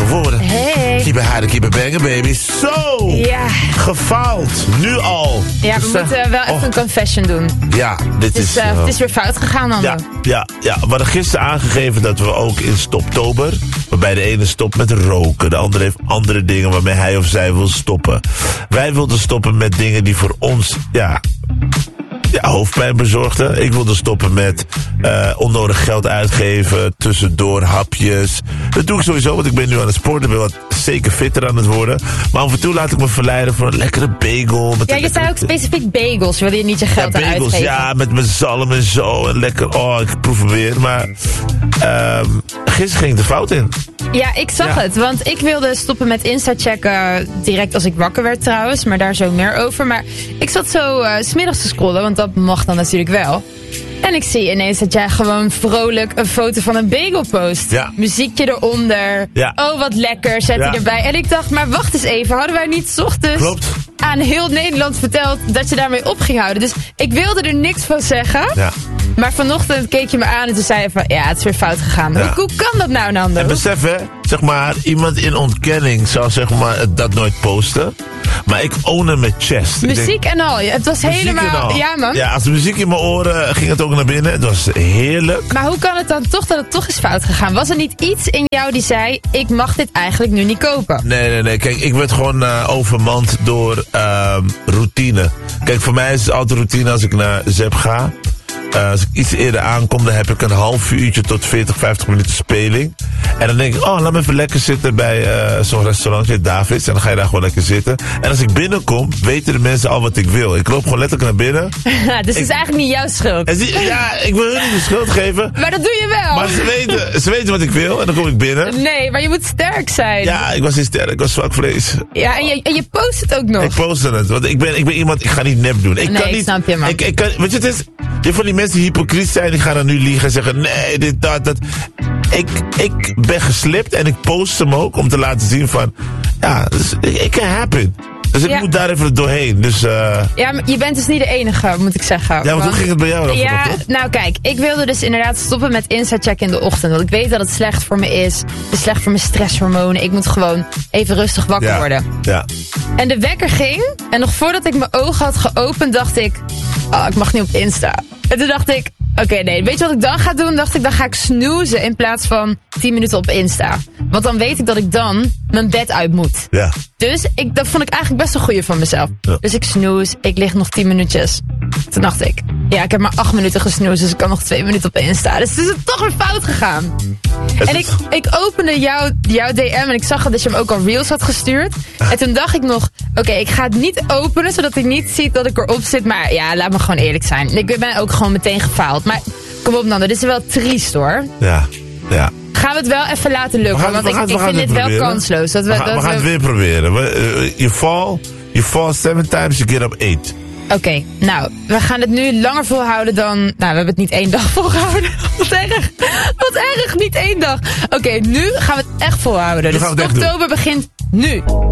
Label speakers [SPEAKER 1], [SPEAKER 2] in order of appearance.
[SPEAKER 1] woorden.
[SPEAKER 2] Hey.
[SPEAKER 1] Keep it hard, keep it banging, baby. Zo!
[SPEAKER 2] Ja.
[SPEAKER 1] Gefaald. Nu al.
[SPEAKER 2] Ja, we moeten wel even een confession doen.
[SPEAKER 1] Ja, dit
[SPEAKER 2] Dus,
[SPEAKER 1] is...
[SPEAKER 2] het is weer fout gegaan dan.
[SPEAKER 1] Ja. We hadden gisteren aangegeven dat we ook in Stoptober... waarbij de ene stopt met roken, de andere heeft andere dingen waarmee hij of zij wil stoppen. Wij wilden stoppen met dingen die voor ons, hoofdpijn bezorgden. Ik wilde stoppen met onnodig geld uitgeven, tussendoor hapjes. Dat doe ik sowieso, want ik ben nu aan het sporten. Ik ben wat zeker fitter aan het worden. Maar af en toe laat ik me verleiden voor een lekkere bagel.
[SPEAKER 2] Ja, je zei ook specifiek bagels. Wil je niet je geld aan
[SPEAKER 1] bagels,
[SPEAKER 2] uitgeven?
[SPEAKER 1] ja, met zalm en zo. En lekker, ik proef hem weer. Maar gisteren ging ik de fout in.
[SPEAKER 2] Ja, ik zag het. Want ik wilde stoppen met Insta-checken direct als ik wakker werd trouwens. Maar daar zo meer over. Maar ik zat zo 's middags te scrollen, want dat mag dan natuurlijk wel. En ik zie ineens dat jij gewoon vrolijk een foto van een bagel post.
[SPEAKER 1] Ja.
[SPEAKER 2] Muziekje eronder.
[SPEAKER 1] Ja.
[SPEAKER 2] Oh, wat lekker, zet hij erbij. En ik dacht, maar wacht eens even. Hadden wij niet 's ochtends
[SPEAKER 1] Klopt.
[SPEAKER 2] aan heel Nederland verteld dat je daarmee op ging houden? Dus ik wilde er niks van zeggen.
[SPEAKER 1] Ja.
[SPEAKER 2] Maar vanochtend keek je me aan en toen zei je van, ja, het is weer fout gegaan.
[SPEAKER 1] Ja.
[SPEAKER 2] Hoe kan dat nou, Nando?
[SPEAKER 1] En besef hè, zeg maar, iemand in ontkenning zou zeg maar dat nooit posten. Maar ik own hem met chest.
[SPEAKER 2] Muziek en al. Het was helemaal... Ja, man.
[SPEAKER 1] Ja, als de muziek in mijn oren ging het ook naar binnen. Het was heerlijk.
[SPEAKER 2] Maar hoe kan het dan toch dat het toch is fout gegaan? Was er niet iets in jou die zei, ik mag dit eigenlijk nu niet kopen?
[SPEAKER 1] Nee. Kijk, ik werd gewoon overmand door routine. Kijk, voor mij is het altijd routine als ik naar Zep ga. Als ik iets eerder aankom, dan heb ik een half uurtje tot 40-50 minuten speling. En dan denk ik, laat me even lekker zitten bij zo'n restaurantje, Davids. En dan ga je daar gewoon lekker zitten. En als ik binnenkom, weten de mensen al wat ik wil. Ik loop gewoon letterlijk naar binnen.
[SPEAKER 2] Dus het is eigenlijk niet jouw schuld.
[SPEAKER 1] Ja, ik wil hun niet de schuld geven.
[SPEAKER 2] Maar dat doe je wel.
[SPEAKER 1] Maar ze weten wat ik wil en dan kom ik binnen.
[SPEAKER 2] Nee, maar je moet sterk zijn.
[SPEAKER 1] Ja, ik was niet sterk, ik was zwak vlees.
[SPEAKER 2] Ja, en je post het ook nog.
[SPEAKER 1] Ik postte het, want ik ben iemand, ik ga niet nep doen. Ik
[SPEAKER 2] snap je, man.
[SPEAKER 1] Ik kan, weet je, het is... Je van die mensen die hypocriet zijn, die gaan dan nu liegen en zeggen, nee, dit, dat. Ik ben geslipt en ik post hem ook om te laten zien van, dus, it can happen. Dus ik moet daar even doorheen. Dus,
[SPEAKER 2] ja, maar je bent dus niet de enige, moet ik zeggen.
[SPEAKER 1] Ja, want hoe ging het bij jou dan?
[SPEAKER 2] Ja, nou kijk, ik wilde dus inderdaad stoppen met Insta-check in de ochtend. Want ik weet dat het slecht voor me is. Het is slecht voor mijn stresshormonen. Ik moet gewoon even rustig wakker worden.
[SPEAKER 1] Ja.
[SPEAKER 2] En de wekker ging. En nog voordat ik mijn ogen had geopend, dacht ik, ik mag niet op Insta. En toen dacht ik, oké, nee, weet je wat ik dan ga doen? Dacht ik, dan ga ik snoezen in plaats van 10 minuten op Insta. Want dan weet ik dat ik dan mijn bed uit moet.
[SPEAKER 1] Ja.
[SPEAKER 2] Dus dat vond ik eigenlijk best een goeie van mezelf. Ja. Dus ik snoes, ik lig nog 10 minuutjes. Toen dacht ik, ik heb maar 8 minuten gesnoest, dus ik kan nog 2 minuten op Insta. Dus het is toch weer fout gegaan. En ik opende jouw DM en ik zag dat je hem ook al reels had gestuurd. En toen dacht ik nog, oké, ik ga het niet openen, zodat hij niet ziet dat ik erop zit. Maar ja, laat me gewoon eerlijk zijn. Ik ben ook gewoon meteen gefaald. Maar kom op, Nando, dit is wel triest, hoor.
[SPEAKER 1] Ja.
[SPEAKER 2] Gaan we het wel even laten lukken, want ik vind dit wel kansloos. We
[SPEAKER 1] gaan het weer proberen. You fall 7 times, you get up 8.
[SPEAKER 2] Oké, nou, we gaan het nu langer volhouden dan... Nou, we hebben het niet 1 dag volgehouden. Wat erg, niet 1 dag. Oké, nu gaan we het echt volhouden. Dus oktober begint nu.